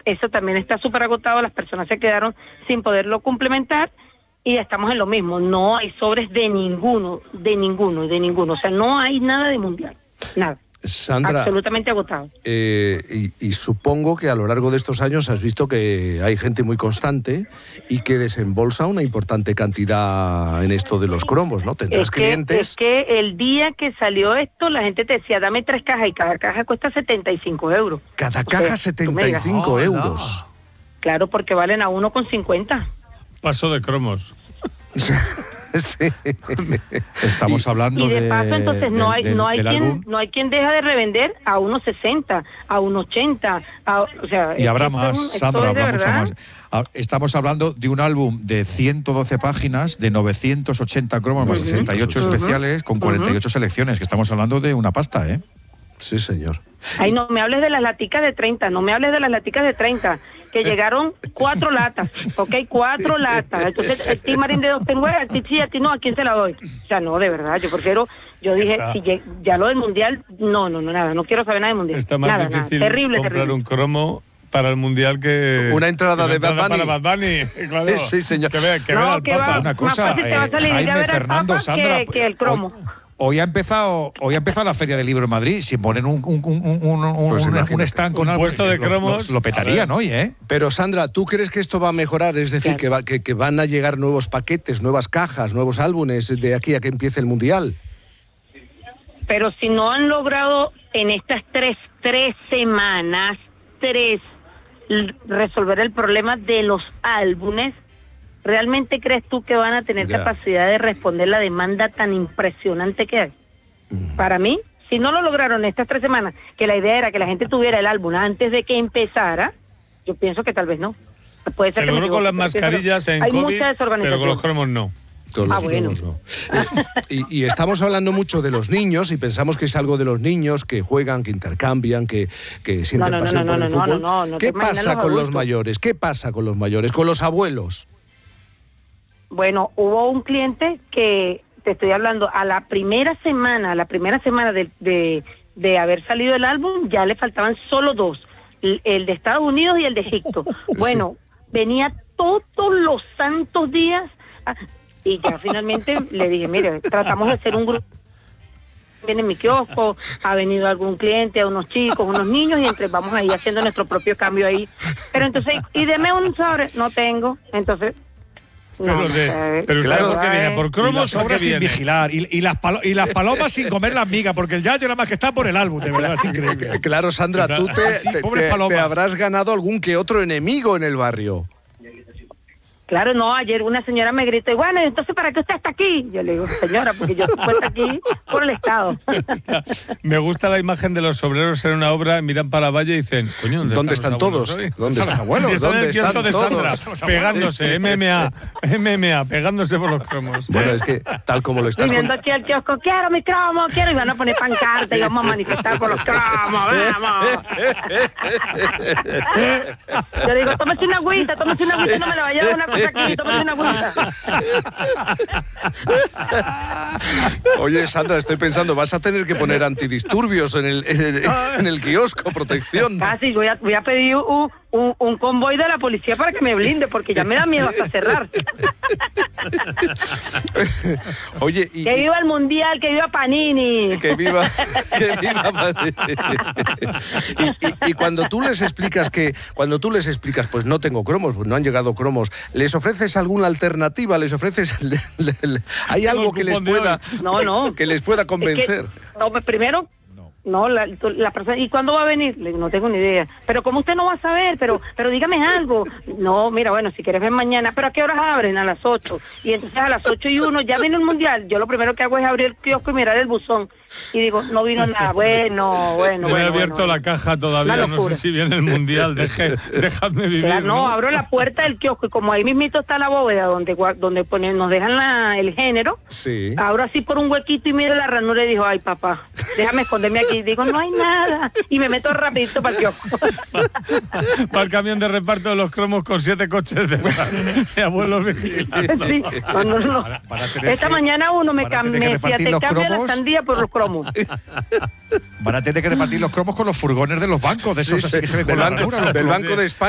eso también está súper agotado, las personas se quedaron sin poderlo complementar y estamos en lo mismo, no hay sobres de ninguno, o sea, no hay nada de mundial, nada. Sandra, absolutamente agotado. Y supongo que a lo largo de estos años has visto que hay gente muy constante y que desembolsa una importante cantidad en esto de los cromos, ¿no? Tendrás clientes. Es que el día que salió esto, la gente te decía, dame 3 cajas y cada caja cuesta 75 euros. Cada caja 75 euros. Claro, porque valen a 1,50. Paso de cromos. Sí. Estamos hablando de paso, entonces no hay quien deja de revender a 1,60, a 1,80, o sea, y habrá más, Sandra, habrá mucho más. Estamos hablando de un álbum de 112 páginas, de 980 cromos, más 68 especiales, con 48 selecciones, que estamos hablando de una pasta, ¿eh? Sí, señor. Ay, no me hables de las laticas de 30, que llegaron 4 latas, ¿ok? 4 latas. Entonces, el Team Marín de 2 Pengues, a ti sí, a ti no, ¿a quién se la doy? O sea, no, de verdad, yo dije, si ya lo del mundial, nada, no quiero saber nada del mundial. Está más difícil comprar un cromo para el mundial que una entrada de Bad Bunny. Para Bad Bunny, claro. Sí, señor. Que vea al Papa. Una cosa, Jaime, Fernando, Sandra, que el cromo. Hoy ha empezado la Feria del Libro en Madrid. Si ponen un stand con algo, puesto de cromos, lo petarían hoy, ¿eh? Pero Sandra, ¿tú crees que esto va a mejorar? Es decir, que van a llegar nuevos paquetes, nuevas cajas, nuevos álbumes de aquí a que empiece el mundial. Pero si no han logrado en estas tres semanas resolver el problema de los álbumes, ¿realmente crees tú que van a tener capacidad de responder la demanda tan impresionante que hay? Para mí, si no lo lograron estas 3 semanas, que la idea era que la gente tuviera el álbum antes de que empezara, yo pienso que tal vez no. Puede ser seguro que con las mascarillas en COVID, mucha desorganización. pero con los cromos no. Bueno. No. Y estamos hablando mucho de los niños y pensamos que es algo de los niños que juegan, que intercambian, que sienten pasión por el fútbol. No, ¿Qué pasa con los mayores? ¿Qué pasa con los mayores? ¿Con los abuelos? Bueno, hubo un cliente que, te estoy hablando, a la primera semana de haber salido el álbum, ya le faltaban solo 2, el de Estados Unidos y el de Egipto. Bueno, venía todos los santos días y ya finalmente le dije, mire, tratamos de hacer un grupo. Viene en mi kiosco, ha venido algún cliente, unos chicos, unos niños, y vamos ahí haciendo nuestro propio cambio ahí. Pero entonces, y deme un sobre, no tengo, entonces... Pero claro, que viene por cromos, sobras sin vigilar y las palomas sin comer las migas, porque el yayo nada más que está por el álbum, de verdad, es increíble. Claro, Sandra, tú te habrás ganado algún que otro enemigo en el barrio. Claro, no, ayer una señora me gritó, bueno, entonces, ¿para qué usted está aquí? Yo le digo, señora, porque yo estoy aquí por el Estado. Me gusta la imagen de los obreros en una obra, miran para la valla y dicen, coño, ¿dónde están todos? ¿Dónde están los abuelos? ¿Dónde están todos? Sandra, pegándose, MMA, pegándose por los cromos. Bueno, es que tal como lo estás... Viendo aquí al kiosco, quiero mi cromo, y van a poner pancarta y vamos a manifestar por los cromos, vamos. Yo digo, tómese una agüita, no me la vaya a dar una cosa aquí, tómese una agüita. Oye, Sandra, estoy pensando, vas a tener que poner antidisturbios en el kiosco, protección. Casi, voy a pedir un convoy de la policía para que me blinde, porque ya me da miedo hasta cerrar. Oye, que viva el mundial, que viva Panini. Que viva Panini. Y cuando tú les explicas pues no tengo cromos, pues no han llegado cromos, ¿les ofreces alguna alternativa? ¿Les ofreces hay algo que les pueda que les pueda convencer? Primero no, la persona, ¿y cuándo va a venir? Le digo, no tengo ni idea. Pero como usted no va a saber, pero dígame algo. No, mira, bueno, si quieres ver mañana, pero ¿a qué horas abren? A las 8. Y entonces a las 8:01 ya viene el mundial. Yo lo primero que hago es abrir el kiosco y mirar el buzón. Y digo, no vino nada. Bueno. No he abierto la caja todavía, no sé si viene el mundial. Dejadme vivir. Claro, no, abro la puerta del kiosco y como ahí mismito está la bóveda donde nos dejan el género. Sí. Abro así por un huequito y miro la ranura y digo, ay papá, déjame esconderme aquí. Y digo, no hay nada. Y me meto rapidito para el kiosco. Para el camión de reparto de los cromos con 7 coches de abuelos vigilando. Sí, no. Esta mañana uno me cambia la sandía por los cromos. Van a tener que repartir los cromos con los furgones de los bancos, de esos así que se ven con la ranura. Del Banco de España.